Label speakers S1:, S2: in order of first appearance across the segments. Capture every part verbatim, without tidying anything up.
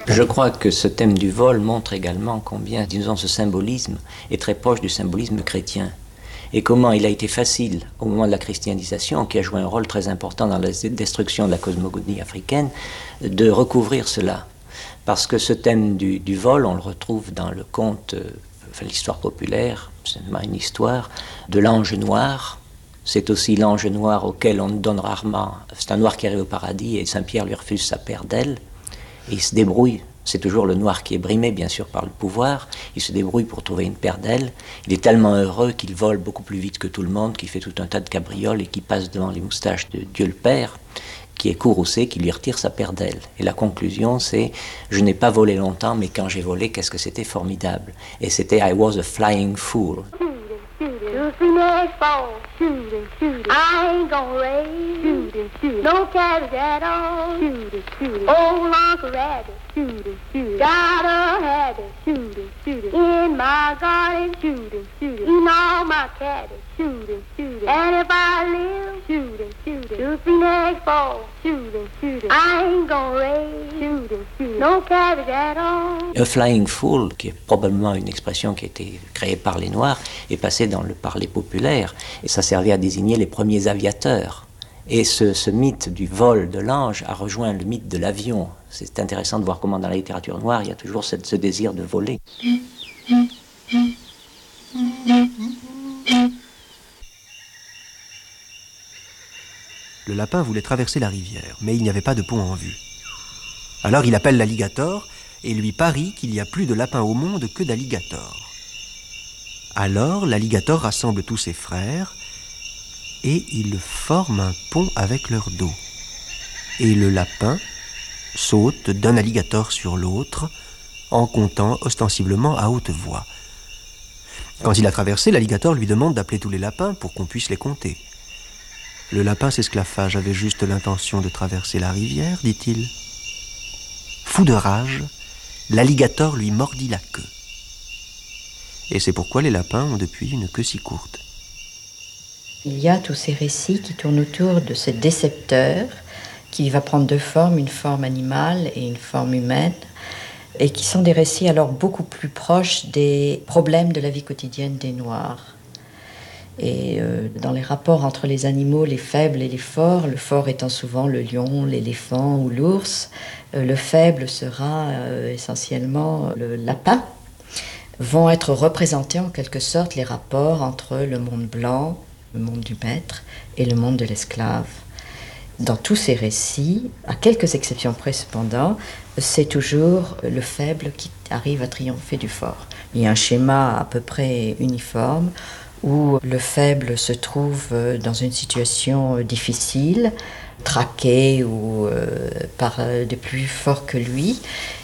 S1: Je crois que ce thème du vol montre également combien, disons, ce symbolisme est très proche du symbolisme chrétien. Et comment il a été facile, au moment de la christianisation, qui a joué un rôle très important dans la destruction de la cosmogonie africaine, de recouvrir cela. Parce que ce thème du, du vol, on le retrouve dans le conte, euh, enfin l'histoire populaire, c'est une histoire, de l'ange noir. C'est aussi l'ange noir auquel on donne rarement... C'est un noir qui arrive au paradis et Saint-Pierre lui refuse sa paire d'ailes. Et il se débrouille. C'est toujours le noir qui est brimé, bien sûr, par le pouvoir. Il se débrouille pour trouver une paire d'ailes. Il est tellement heureux qu'il vole beaucoup plus vite que tout le monde, qu'il fait tout un tas de cabrioles et qu'il passe devant les moustaches de Dieu le Père, qui est courroucé, qui lui retire sa paire d'ailes. Et la conclusion, c'est « Je n'ai pas volé longtemps, mais quand j'ai volé, qu'est-ce que c'était formidable ?» Et c'était « I was a flying fool ».
S2: Shooting fall, shooting, shooting. I ain't gonna raise, shooting, shooting. No cabbage at all, shooting, shooting. Old Uncle Rabbit, shooting, shooting. Got a habit, shooting, shooting. In my garden, shooting, shooting. Eating all my cabbage, shooting, shooting. And if I live, shooting, shooting. Shooting fall, shooting, shooting. I ain't gonna raise, shooting, shooting. No cabbage at all.
S1: A flying fool, qui est probablement une expression qui a été créée par les Noirs, est passée dans le parler populaire, et ça servait à désigner les premiers aviateurs. Et ce, ce mythe du vol de l'ange a rejoint le mythe de l'avion. C'est intéressant de voir comment dans la littérature noire, il y a toujours cette, ce désir de voler.
S3: Le lapin voulait traverser la rivière, mais il n'y avait pas de pont en vue. Alors il appelle l'alligator et lui parie qu'il y a plus de lapins au monde que d'alligators. Alors l'alligator rassemble tous ses frères et ils forment un pont avec leur dos. Et le lapin saute d'un alligator sur l'autre en comptant ostensiblement à haute voix. Quand il a traversé, l'alligator lui demande d'appeler tous les lapins pour qu'on puisse les compter. Le lapin s'esclaffage avait juste l'intention de traverser la rivière, dit-il. Fou de rage, l'alligator lui mordit la queue. Et c'est pourquoi les lapins ont depuis une queue si courte.
S4: Il y a tous ces récits qui tournent autour de ce décepteur qui va prendre deux formes, une forme animale et une forme humaine, et qui sont des récits alors beaucoup plus proches des problèmes de la vie quotidienne des Noirs. Et euh, dans les rapports entre les animaux, les faibles et les forts, le fort étant souvent le lion, l'éléphant ou l'ours, euh, le faible sera euh, essentiellement le lapin, vont être représentés en quelque sorte les rapports entre le monde blanc, le monde du maître et le monde de l'esclave. Dans tous ces récits, à quelques exceptions près cependant, c'est toujours le faible qui arrive à triompher du fort. Il y a un schéma à peu près uniforme où le faible se trouve dans une situation difficile, traqué ou euh, par des plus forts que lui,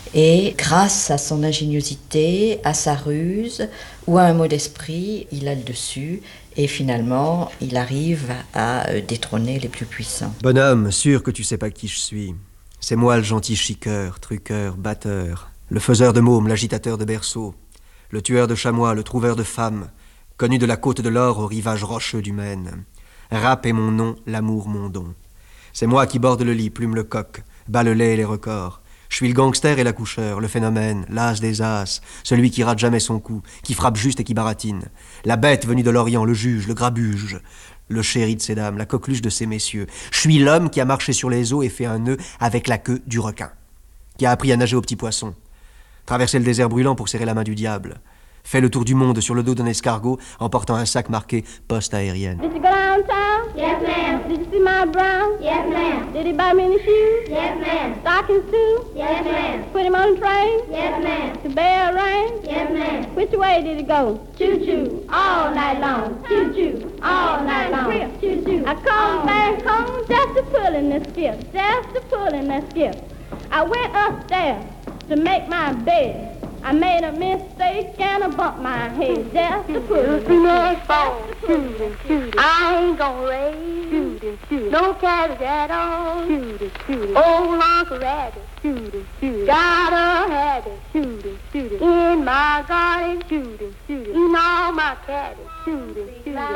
S4: et grâce à son ingéniosité, à sa ruse ou à un mot d'esprit, il a le dessus et finalement il arrive à détrôner les plus puissants.
S3: Bonhomme, sûr que tu sais pas qui je suis. C'est moi le gentil chiqueur, truqueur, batteur, le faiseur de mômes, l'agitateur de berceaux, le tueur de chamois, le trouveur de femmes, connu de la côte de l'or au rivage rocheux du Maine. Rap est mon nom, l'amour mon don. C'est moi qui borde le lit, plume le coq, bat le lait et les records. Je suis le gangster et l'accoucheur, le phénomène, l'as des as, celui qui rate jamais son coup, qui frappe juste et qui baratine. La bête venue de l'Orient, le juge, le grabuge, le chéri de ces dames, la coqueluche de ces messieurs. Je suis l'homme qui a marché sur les eaux et fait un nœud avec la queue du requin, qui a appris à nager aux petits poissons, traversé le désert brûlant pour serrer la main du diable, fait le tour du monde sur le dos d'un escargot en portant un sac marqué poste aérienne.
S2: Did you go downtown? Yes, ma'am. Did you see my brown? Yes, ma'am. Did he buy me any shoes? Yes, ma'am. Stockings too? Yes, ma'am. Put him on the train? Yes, ma'am. To Bear Rain? Yes, ma'am. Which way did he go? Choo-choo, all night long. Choo-choo, all night long. Choo-choo. I come back home just to pull in the skip, just to pull in the skip. I went upstairs to make my bed. I made a mistake and I bumped my head just to put it in the fall. Shooting, shooting. I ain't gonna raise. Shooting, shooting. No cabbage at all. Shooting, shooting. Old Uncle Rabbit. Shooting, shooting. Got a habit. Shooting, shooting. In my garden. Shooting, shooting. Eating all my cabbage. Shooting, shooting.